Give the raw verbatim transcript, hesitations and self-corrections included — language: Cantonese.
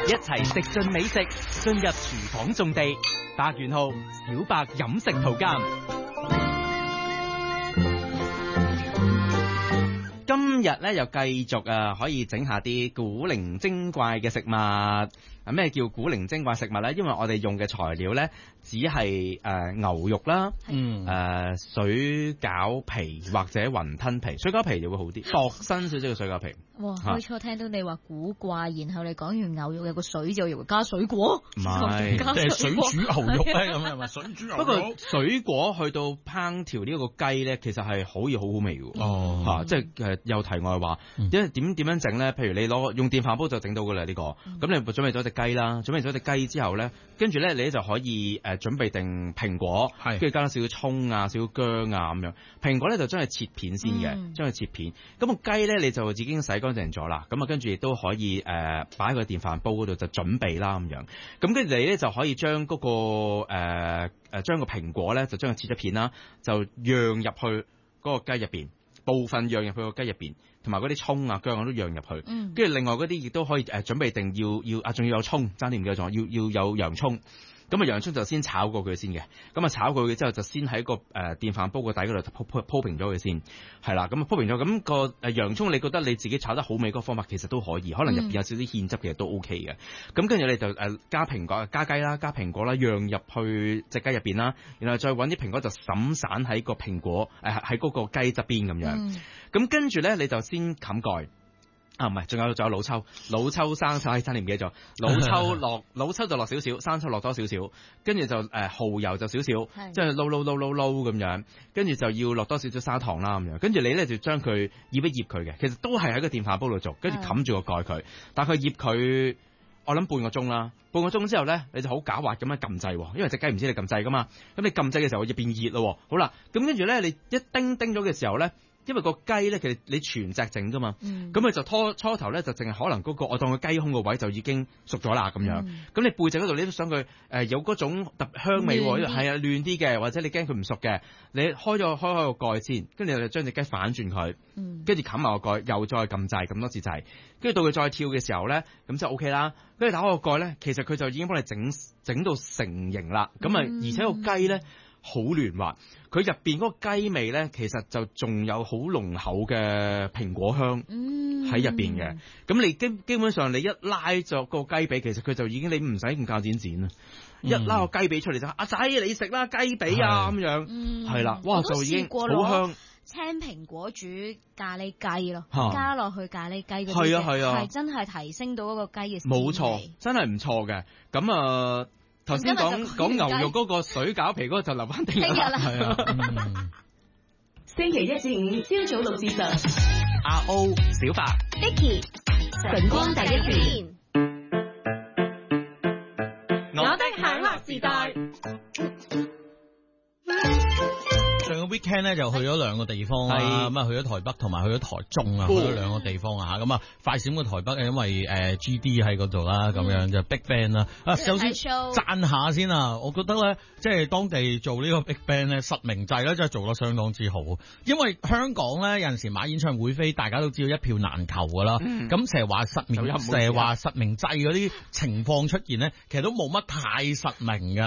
一齊食盡美食，進入廚房種地。百元號小白飲食圖鑑。今日咧又繼續啊，可以整下啲古靈精怪嘅食物。啊，咩叫古靈精怪食物咧？因為我哋用嘅材料咧，只係誒、呃、牛肉啦，嗯，誒、呃、水餃皮或者雲吞皮，水餃皮就會好啲，薄身少少嘅水餃皮。 哇！開初聽到你話古怪，然後你講完牛肉有個水就以為加水果， 唔係， 即係水煮牛肉咧咁係咪？水煮牛肉。 不過水果去到烹調呢一個雞咧，其實係可以好好味嘅。哦，嚇、啊，即係誒有題外話，因為點點樣整咧？譬如你攞用電飯煲就整到㗎啦呢個，咁、嗯、你準備咗隻雞啦，準備咗隻雞之後咧，跟住咧你就可以誒、呃、準備定蘋果，跟住加少少葱啊、少少薑啊咁樣。蘋果咧就將佢切片先嘅，嗯、將佢切片。咁、那個雞咧你就已經洗乾淨咗啦，咁啊跟住亦都可以誒擺喺個電飯煲嗰度就準備啦咁樣。咁跟住你咧就可以將嗰、那個誒誒將個蘋果咧就將佢切咗片啦，就釀入去嗰個雞入邊。部分釀入去個雞入邊，同埋嗰啲葱啊、薑啊都釀入去。嗯。跟住另外嗰啲亦都可以誒、呃、準備定要要啊，仲要有葱，爭啲唔記得咗，要要有洋葱。咁啊，洋葱就先炒過佢先嘅。咁啊，炒過佢之後就先喺個誒、呃、電飯煲個底嗰度鋪鋪鋪平咗佢先。係啦，咁啊鋪平咗，咁、那個誒洋葱你覺得你自己炒得好味嗰個方法其實都可以，可能入邊有少少芡汁其實都 OK 嘅。咁跟住你就誒、呃、加蘋果、加雞啦、加蘋果啦，釀入去隻雞入邊啦，然後再揾啲蘋果就灑散喺個蘋果誒喺嗰個雞側邊咁樣。咁、嗯、跟住咧你就先冚蓋。啊，唔係，仲有仲有老抽，老抽生晒，差啲唔記得咗。老抽落，老抽就落少少，生抽落多少少，跟住就誒、呃、蠔油就少少，即係撈撈撈撈撈咁樣，跟住就要落多少少砂糖啦咁樣，跟住你咧就將佢醃一醃佢嘅，其實都係喺個電飯煲度做，跟住冚住個蓋佢，大概醃佢我諗半個鐘啦，半個鐘之後咧你就好狡猾咁樣撳掣，因為隻雞唔知你撳掣噶嘛，咁你撳掣嘅時候會變熱咯，好啦，咁跟住咧你一叮叮咗嘅時候咧。因為個雞咧，其實你全隻整啫嘛，咁佢、嗯、就拖初頭咧就淨係可能嗰、那個我當個雞胸個位就已經熟咗啦咁樣，咁、嗯、你背脊嗰度你都想佢誒、呃、有嗰種特香味喎，係啊嫩啲嘅，或者你驚佢唔熟嘅，你開咗開開個蓋先，跟住你就將隻雞反轉佢，跟住冚埋個蓋，又再撳掣咁多次掣，跟住到佢再跳嘅時候咧，咁就 O K 啦。跟住打開個蓋咧，其實佢就已經幫你整整到成型啦。咁啊、嗯，而且個雞咧。好嫩滑，佢入邊嗰個雞味咧，其實就仲有好濃厚嘅蘋果香喺入邊嘅。咁、嗯、你基基本上你一拉咗個雞髀，其實佢就已經你唔使咁較剪剪啦，嗯、一拉個雞髀出嚟就阿仔你食啦雞髀啊咁樣，係啦、嗯，哇就已經好香。 青蘋果煮咖喱雞咯，啊、加落去咖喱雞嗰啲， 係啊係啊， 係真係提升到嗰個雞嘅。 冇錯，真係唔錯嘅。咁啊。呃頭先講講牛肉嗰個水餃皮嗰個就留翻聽日啦，係啊。嗯、 星期一至五朝早六至十， 阿 O 小白 Vicky 晨光第一線，我的享樂時代。 上個 weekend 咧就去咗兩個地方啦，咁啊去咗台北同埋去咗台中啊，去咗兩個地方啊，咁啊快閃嘅台北因為誒 G D 喺嗰度啦，咁樣就 Big Bang 啦。啊，首先讚下先啊，我覺得咧即係當地做呢個 Big Bang 咧實名制咧真係做得相當之好，因為香港咧有陣時買演唱會飛，大家都知道一票難求噶啦，咁成日話實名，成日話實名制嗰啲情況出現咧，其實都冇乜太實名噶。